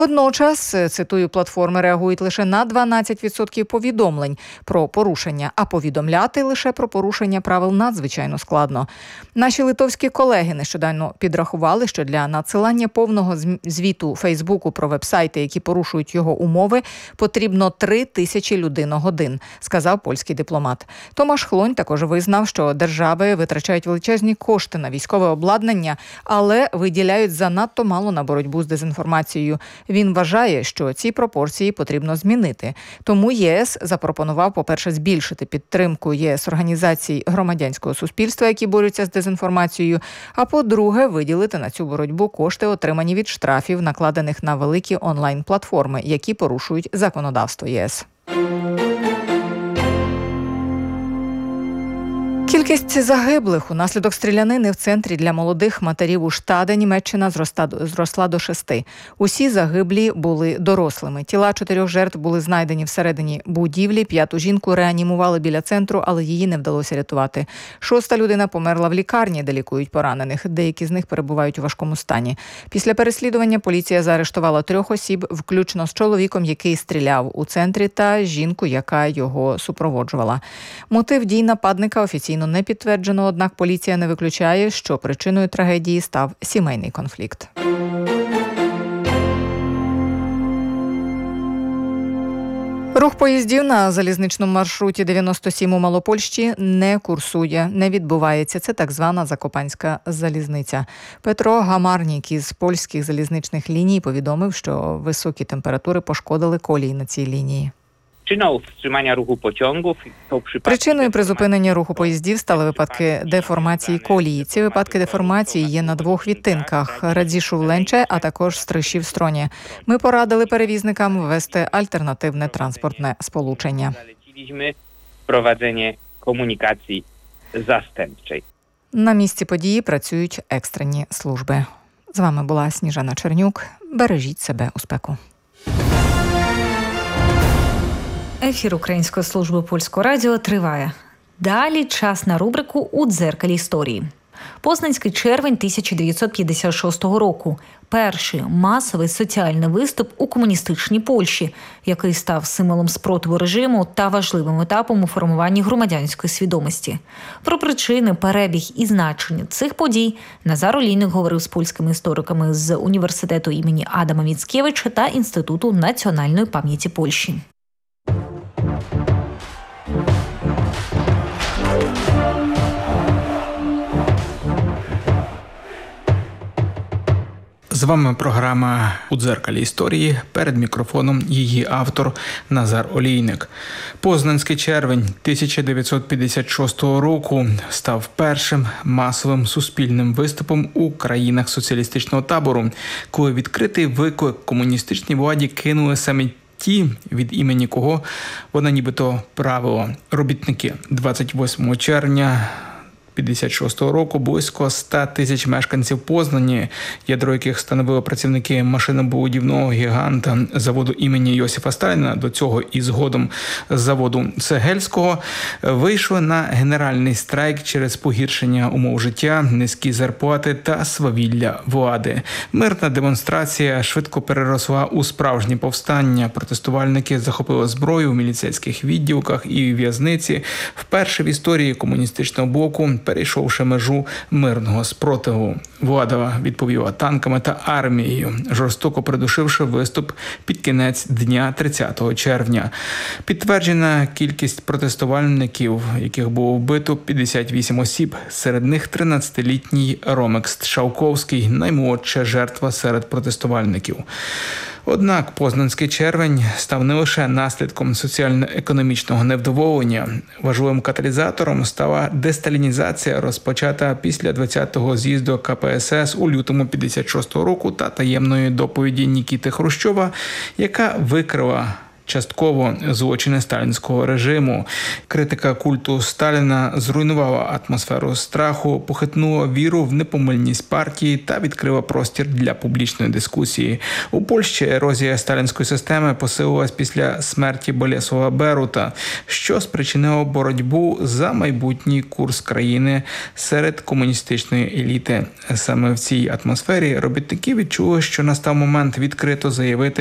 Водночас, цитую, платформи реагують лише на 12% повідомлень про порушення, а повідомляти лише про порушення правил надзвичайно складно. Наші литовські колеги нещодавно підрахували, що для надсилання повного звіту Фейсбуку про вебсайти, які порушують його умови, потрібно 3000 людиногодин, сказав польський дипломат. Томаш Хлонь також визнав, що держави витрачають величезні кошти на військове обладнання, але виділяють занадто мало на боротьбу з дезінформацією. Він вважає, що ці пропорції потрібно змінити. Тому ЄС запропонував, по-перше, збільшити підтримку ЄС організацій громадянського суспільства, які борються з дезінформацією, а по-друге, виділити на цю боротьбу кошти, отримані від штрафів, накладених на великі онлайн-платформи, які порушують законодавство єС. Кількість загиблих унаслідок стрілянини в центрі для молодих матерів у Штаде, Німеччина, зросла до 6. Усі загиблі були дорослими. Тіла 4 жертв були знайдені всередині будівлі. 5-ту жінку реанімували біля центру, але її не вдалося рятувати. 6-та людина померла в лікарні, де лікують поранених. Деякі з них перебувають у важкому стані. Після переслідування поліція заарештувала 3 осіб, включно з чоловіком, який стріляв у центрі, та жінку, яка його супроводжувала. Мотив дій нападника офіційно не підтверджено, однак поліція не виключає, що причиною трагедії став сімейний конфлікт. Рух поїздів на залізничному маршруті 97 у Малопольщі не курсує, не відбувається. Це так звана Закопанська залізниця. Петро Гамарнік із польських залізничних ліній повідомив, що високі температури пошкодили колії на цій лінії. Причиною призупинення руху поїздів стали випадки деформації колії. Ці випадки деформації є на 2 відтинках – Радзішув-Ленче, а також Стришів-Строні. Ми порадили перевізникам ввести альтернативне транспортне сполучення. Впровадження комунікації заступчої. На місці події працюють екстрені служби. З вами була Сніжана Чернюк. Бережіть себе у спеку. Ефір Української служби Польського радіо триває. Далі час на рубрику «У дзеркалі історії». Познанський червень 1956 року. Перший масовий соціальний виступ у комуністичній Польщі, який став символом спротиву режиму та важливим етапом у формуванні громадянської свідомості. Про причини, перебіг і значення цих подій Назар Олійник говорив з польськими істориками з університету імені Адама Міцкевича та Інституту національної пам'яті Польщі. З вами програма «У дзеркалі історії». Перед мікрофоном її автор Назар Олійник. Познанський червень 1956 року став першим масовим суспільним виступом у країнах соціалістичного табору, коли відкритий виклик комуністичній владі кинули саме ті, від імені кого вона нібито правила. Робітники. 28 червня 1956 року близько 100 тисяч мешканців Познані, ядро яких становили працівники машинобудівного гіганта заводу імені Йосифа Сталіна, до цього і згодом заводу Цегельського, вийшли на генеральний страйк через погіршення умов життя, низькі зарплати та свавілля влади. Мирна демонстрація швидко переросла у справжнє повстання. Протестувальники захопили зброю в міліцейських відділках і в'язниці. Вперше в історії комуністичного блоку перейшовши межу мирного спротиву. Влада відповіла танками та армією, жорстоко придушивши виступ під кінець дня 30 червня. Підтверджена кількість протестувальників, яких було вбито 58 осіб, серед них 13-літній Ромек Стршалковський, наймолодша жертва серед протестувальників. Однак Познанський червень став не лише наслідком соціально-економічного невдоволення. Важливим каталізатором стала десталінізація, розпочата після 20-го з'їзду КПСС у лютому 1956 року та таємної доповіді Нікіти Хрущова, яка викрила частково злочини сталінського режиму. Критика культу Сталіна зруйнувала атмосферу страху, похитнула віру в непомильність партії та відкрила простір для публічної дискусії. У Польщі ерозія сталінської системи посилилась після смерті Болеслава Берута, що спричинило боротьбу за майбутній курс країни серед комуністичної еліти. Саме в цій атмосфері робітники відчули, що настав момент відкрито заявити